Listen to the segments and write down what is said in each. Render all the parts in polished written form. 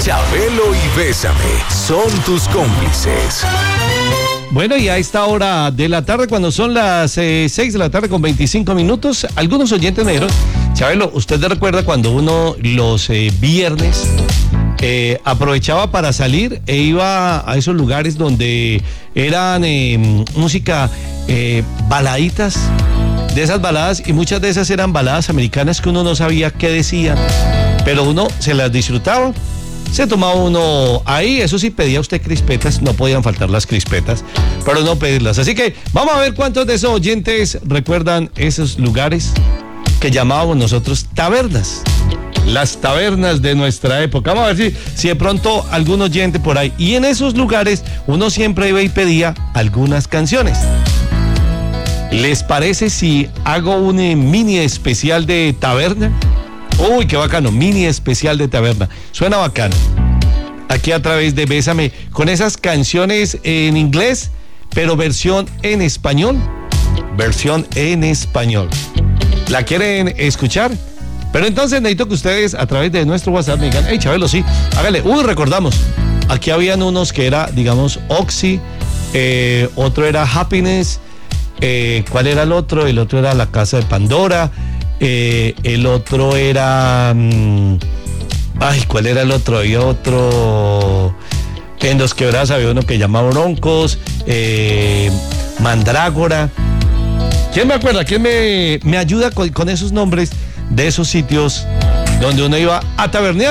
Chabelo y Bésame son tus cómplices. Bueno, y a esta hora de la tarde, cuando son las 6 de la tarde con 25 minutos, algunos oyentes me dijeron, Chabelo, ¿usted recuerda cuando uno los viernes aprovechaba para salir e iba a esos lugares donde eran música, baladitas, de esas baladas, y muchas de esas eran baladas americanas que uno no sabía qué decían, pero uno se las disfrutaba? Se tomaba uno ahí, eso sí, pedía usted crispetas, no podían faltar las crispetas, pero no pedirlas. Así que vamos a ver cuántos de esos oyentes recuerdan esos lugares que llamábamos nosotros tabernas. Las tabernas de nuestra época. Vamos a ver si de pronto algún oyente por ahí. Y en esos lugares uno siempre iba y pedía algunas canciones. ¿Les parece si hago un mini especial de taberna? Uy, qué bacano, mini especial de taberna. Suena bacano. Aquí a través de Bésame, con esas canciones en inglés, pero versión en español. Versión en español. ¿La quieren escuchar? Pero entonces necesito que ustedes a través de nuestro WhatsApp me digan, hey, Chabelo, sí, hágale. Recordamos, aquí habían unos que era, digamos, Oxy, otro era Happiness, ¿cuál era el otro? El otro era La Casa de Pandora. El otro era ¿cuál era el otro? Había otro en Los Quebrados, había uno que llamaba Broncos, Mandrágora. ¿Quién me acuerda? ¿Quién me ayuda con esos nombres de esos sitios donde uno iba a tabernear?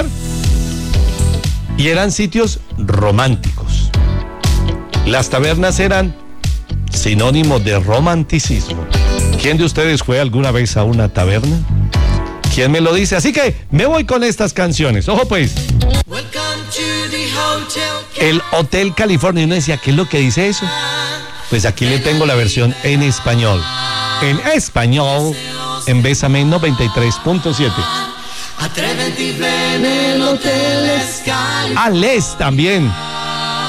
Y eran sitios románticos. Las tabernas eran sinónimo de romanticismo. ¿Quién de ustedes fue alguna vez a una taberna? ¿Quién me lo dice? Así que me voy con estas canciones. Ojo pues. El Hotel California. Y uno decía, ¿qué es lo que dice eso? Pues aquí le tengo la versión en español. En español, en Bésame 93.7. Atrévete y ven, el Hotel California. Ales también.